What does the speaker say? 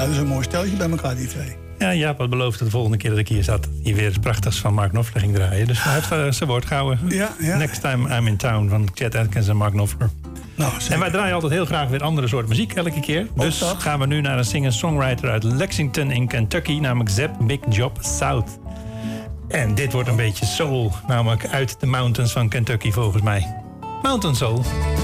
dat is een mooi stelletje bij elkaar, die twee. Ja, Jaap had beloofd de volgende keer dat ik hier zat... dat hij weer iets prachtigs van Mark Knopfler ging draaien. Dus hij heeft zijn woord gehouden. Ja. Next Time I'm in Town van Chet Atkins en Mark Knopfler. Nou, en wij draaien altijd heel graag weer andere soort muziek elke keer. Dus gaan we nu naar een singer-songwriter uit Lexington in Kentucky... namelijk Zeb Big Job South. En dit wordt een beetje soul, namelijk uit de mountains van Kentucky volgens mij. Mountain Soul.